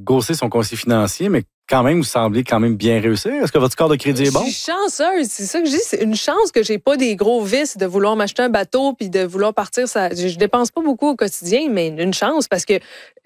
ghosté son conseiller financier, mais quand même, vous semblez quand même bien réussir. Est-ce que votre score de crédit est bon? Je suis chanceuse. C'est ça que je dis. C'est une chance que j'ai pas des gros vices de vouloir m'acheter un bateau puis de vouloir partir. Je dépense pas beaucoup au quotidien, mais une chance parce que